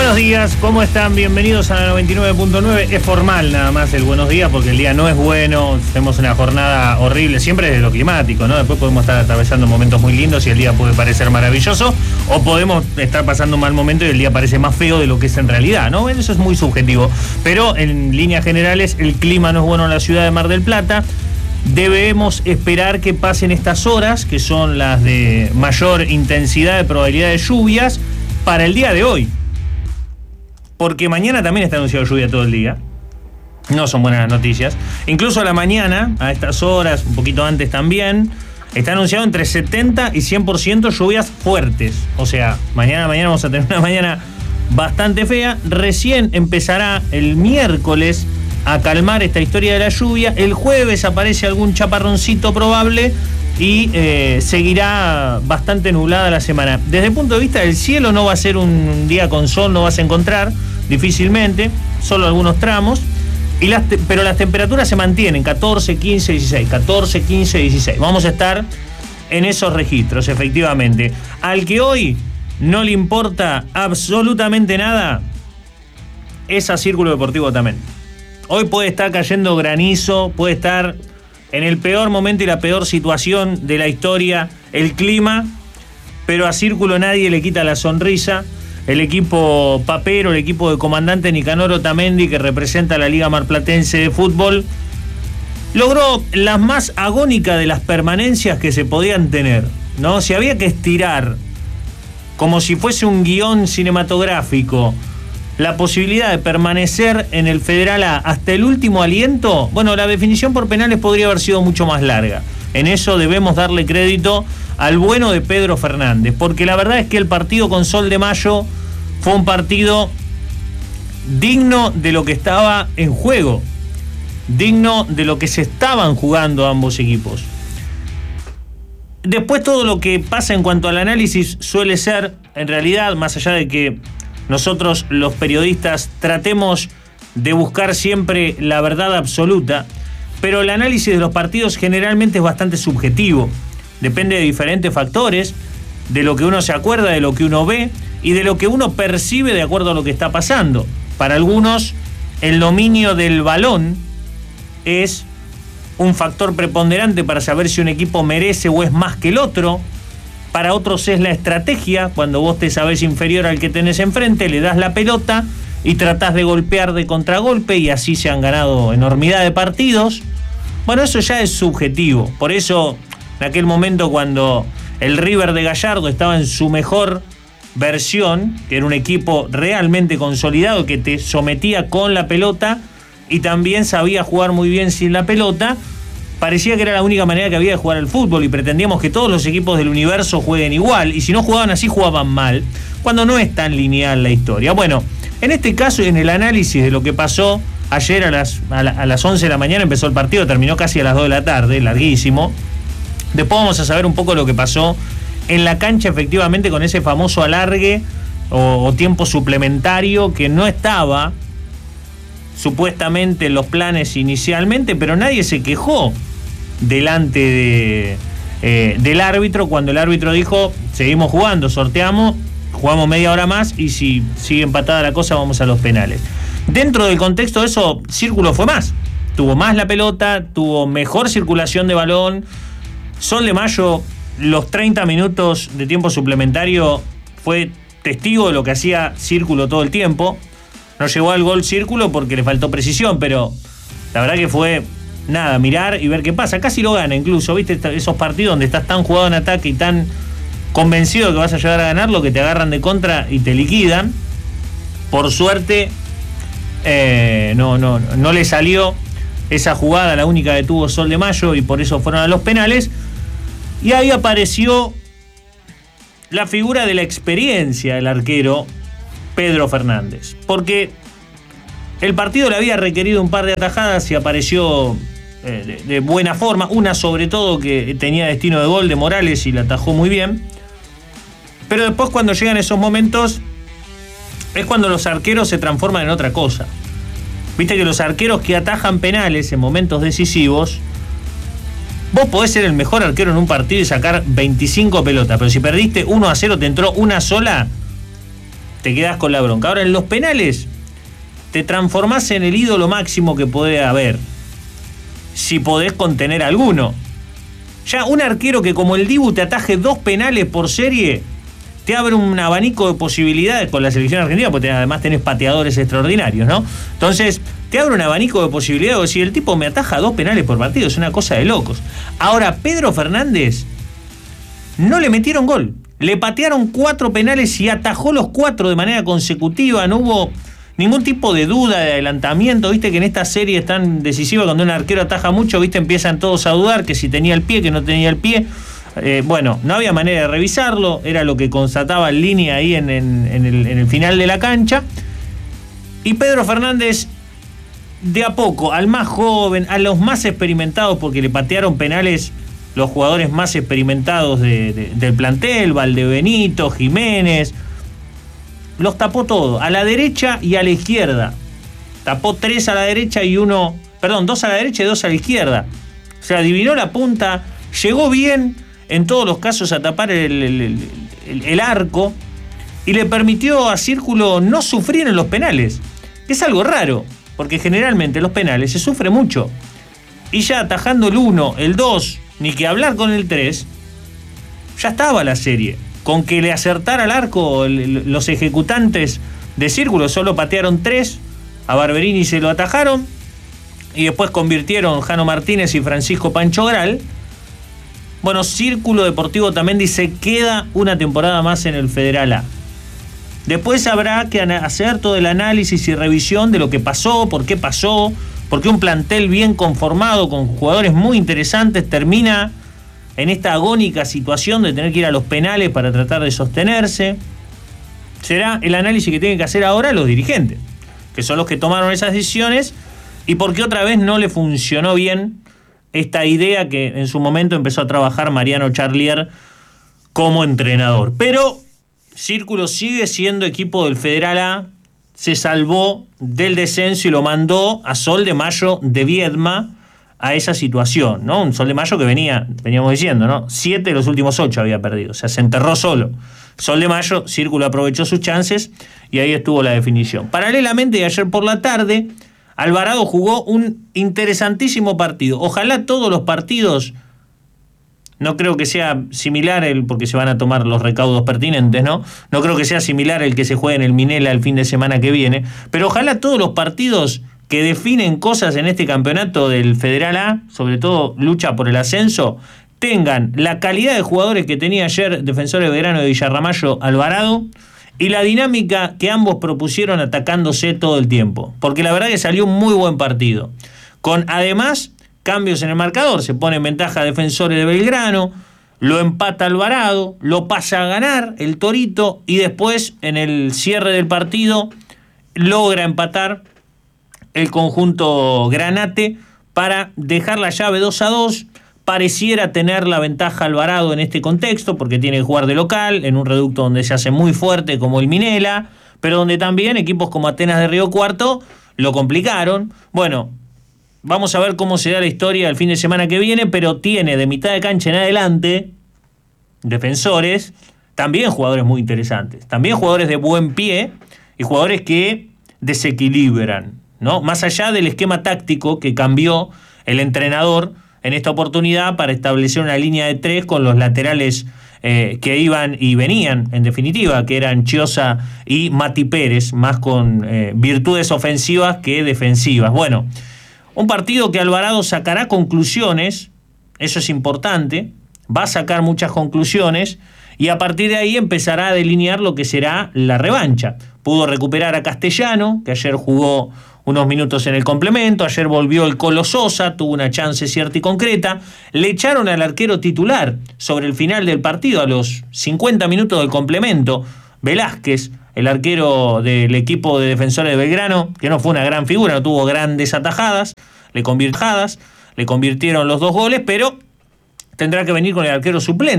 Buenos días, ¿cómo están? Bienvenidos a la 99.9. Es formal nada más el buenos días porque el día no es bueno, tenemos una jornada horrible, siempre desde lo climático, ¿no? Después podemos estar atravesando momentos muy lindos y el día puede parecer maravilloso, o podemos estar pasando un mal momento y el día parece más feo de lo que es en realidad, ¿no? Eso es muy subjetivo, pero en líneas generales el clima no es bueno en la ciudad de Mar del Plata. Debemos esperar que pasen estas horas, que son las de mayor intensidad de probabilidad de lluvias, para el día de hoy. Porque mañana también está anunciado lluvia todo el día. No son buenas noticias. Incluso a la mañana, a estas horas, un poquito antes también, está anunciado entre 70 y 100% lluvias fuertes. O sea, mañana vamos a tener una mañana bastante fea. Recién empezará el miércoles a calmar esta historia de la lluvia. El jueves aparece algún chaparroncito probable y seguirá bastante nublada la semana. Desde el punto de vista del cielo, no va a ser un día con sol, no vas a encontrar difícilmente, solo algunos tramos, pero las temperaturas se mantienen 14, 15, 16, 14, 15, 16. Vamos a estar en esos registros, efectivamente. Al que hoy no le importa absolutamente nada es a Círculo Deportivo también. Hoy puede estar cayendo granizo, puede estar en el peor momento y la peor situación de la historia, el clima, pero a Círculo nadie le quita la sonrisa. El equipo papero, el equipo de comandante Nicanor Otamendi, que representa a la Liga Marplatense de Fútbol, logró la más agónica de las permanencias que se podían tener, ¿no? Si había que estirar, como si fuese un guión cinematográfico, la posibilidad de permanecer en el Federal A hasta el último aliento, bueno, la definición por penales podría haber sido mucho más larga. En eso debemos darle crédito al bueno de Pedro Fernández, porque la verdad es que el partido con Sol de Mayo fue un partido digno de lo que estaba en juego, digno de lo que se estaban jugando ambos equipos. Después todo lo que pasa en cuanto al análisis suele ser, en realidad, más allá de que nosotros los periodistas tratemos de buscar siempre la verdad absoluta, pero el análisis de los partidos generalmente es bastante subjetivo. Depende de diferentes factores, de lo que uno se acuerda, de lo que uno ve y de lo que uno percibe de acuerdo a lo que está pasando. Para algunos, el dominio del balón es un factor preponderante para saber si un equipo merece o es más que el otro. Para otros es la estrategia, cuando vos te sabés inferior al que tenés enfrente, le das la pelota y tratás de golpear de contragolpe y así se han ganado enormidad de partidos. Bueno, eso ya es subjetivo. Por eso, en aquel momento cuando el River de Gallardo estaba en su mejor versión, que era un equipo realmente consolidado, que te sometía con la pelota y también sabía jugar muy bien sin la pelota, parecía que era la única manera que había de jugar al fútbol y pretendíamos que todos los equipos del universo jueguen igual, y si no jugaban así, jugaban mal, cuando no es tan lineal la historia. Bueno, en este caso, en el análisis de lo que pasó ayer a las 11 de la mañana empezó el partido, terminó casi a las 2 de la tarde, larguísimo. Después vamos a saber un poco lo que pasó en la cancha, efectivamente, con ese famoso alargue o tiempo suplementario que no estaba supuestamente en los planes inicialmente, pero nadie se quejó delante del árbitro cuando el árbitro dijo: seguimos jugando, sorteamos, jugamos media hora más y si sigue empatada la cosa vamos a los penales. Dentro del contexto de eso, Círculo fue más, tuvo más la pelota, tuvo mejor circulación de balón. Sol de Mayo, los 30 minutos de tiempo suplementario, fue testigo de lo que hacía Círculo todo el tiempo. No llegó al gol Círculo porque le faltó precisión, pero la verdad que fue nada, mirar y ver qué pasa. Casi lo gana incluso, ¿viste? Esos partidos donde estás tan jugado en ataque y tan convencido de que vas a llegar a ganar, lo que te agarran de contra y te liquidan. Por suerte, no le salió esa jugada, la única que tuvo Sol de Mayo, y por eso fueron a los penales. Y ahí apareció la figura de la experiencia del arquero Pedro Fernández, porque el partido le había requerido un par de atajadas y apareció de buena forma, una sobre todo que tenía destino de gol de Morales y la atajó muy bien, pero después cuando llegan esos momentos es cuando los arqueros se transforman en otra cosa. Viste que los arqueros que atajan penales en momentos decisivos, vos podés ser el mejor arquero en un partido y sacar 25 pelotas, pero si perdiste 1-0, te entró una sola, te quedás con la bronca. Ahora, en los penales, te transformás en el ídolo máximo que puede haber, si podés contener alguno. Ya un arquero que como el Dibu te ataje 2 penales por serie, te abre un abanico de posibilidades con la selección argentina, porque además tenés pateadores extraordinarios, ¿no? Entonces, te abre un abanico de posibilidades. Si el tipo me ataja 2 penales por partido, es una cosa de locos. Ahora, Pedro Fernández no le metieron gol. Le patearon 4 penales y atajó los 4 de manera consecutiva. No hubo ningún tipo de duda, de adelantamiento. Viste que en esta serie es tan decisiva, cuando un arquero ataja mucho, viste, empiezan todos a dudar que si tenía el pie, que no tenía el pie. Bueno, no había manera de revisarlo, era lo que constataba en línea ahí en el final de la cancha. Y Pedro Fernández, de a poco, al más joven, a los más experimentados, porque le patearon penales los jugadores más experimentados del plantel, Valdebenito, Jiménez, los tapó todo, a la derecha y a la izquierda. Tapó 3 a la derecha y 2 a la derecha y 2 a la izquierda. O sea, adivinó la punta, llegó bien en todos los casos a tapar el arco y le permitió a Círculo no sufrir en los penales. Es algo raro, porque generalmente en los penales se sufre mucho. Y ya atajando el 1, el 2, ni que hablar con el 3, ya estaba la serie. Con que le acertara al arco los ejecutantes de Círculo, solo patearon 3, a Barberini se lo atajaron, y después convirtieron Jano Martínez y Francisco Pancho Gral. Bueno, Círculo Deportivo Tamendi se queda una temporada más en el Federal A. Después habrá que hacer todo el análisis y revisión de lo que pasó, por qué un plantel bien conformado, con jugadores muy interesantes, termina en esta agónica situación de tener que ir a los penales para tratar de sostenerse. Será el análisis que tienen que hacer ahora los dirigentes, que son los que tomaron esas decisiones, y por qué otra vez no le funcionó bien esta idea que en su momento empezó a trabajar Mariano Charlier como entrenador. Pero Círculo sigue siendo equipo del Federal A, se salvó del descenso y lo mandó a Sol de Mayo de Viedma a esa situación, ¿no? Un Sol de Mayo que veníamos diciendo, ¿no? 7 de los últimos 8 había perdido, o sea, se enterró solo. Sol de Mayo, Círculo aprovechó sus chances y ahí estuvo la definición. Paralelamente, ayer por la tarde, Alvarado jugó un interesantísimo partido. Ojalá todos los partidos, no creo que sea similar porque se van a tomar los recaudos pertinentes, ¿no? No creo que sea similar el que se juegue en el Minela el fin de semana que viene, pero ojalá todos los partidos que definen cosas en este campeonato del Federal A, sobre todo lucha por el ascenso, tengan la calidad de jugadores que tenía ayer Defensor de Belgrano de Villarramayo Alvarado, y la dinámica que ambos propusieron atacándose todo el tiempo. Porque la verdad que salió un muy buen partido. Con además cambios en el marcador. Se pone en ventaja Defensores de Belgrano, lo empata Alvarado, lo pasa a ganar el Torito y después en el cierre del partido logra empatar el conjunto Granate para dejar la llave 2-2. Pareciera tener la ventaja Alvarado en este contexto, porque tiene que jugar de local, en un reducto donde se hace muy fuerte como el Minela, pero donde también equipos como Atenas de Río Cuarto lo complicaron. Bueno, vamos a ver cómo se da la historia el fin de semana que viene, pero tiene de mitad de cancha en adelante Defensores, también jugadores muy interesantes, también jugadores de buen pie y jugadores que desequilibran, ¿no? Más allá del esquema táctico que cambió el entrenador en esta oportunidad para establecer una línea de 3 con los laterales que iban y venían, en definitiva, que eran Chiosa y Mati Pérez, más con virtudes ofensivas que defensivas. Bueno, un partido que Alvarado sacará conclusiones, eso es importante, va a sacar muchas conclusiones y a partir de ahí empezará a delinear lo que será la revancha. Pudo recuperar a Castellano, que ayer jugó unos minutos en el complemento, ayer volvió el Colo Sosa, tuvo una chance cierta y concreta, le echaron al arquero titular sobre el final del partido, a los 50 minutos del complemento, Velázquez, el arquero del equipo de Defensores de Belgrano, que no fue una gran figura, no tuvo grandes atajadas, le convirtieron los 2 goles, pero tendrá que venir con el arquero suplente.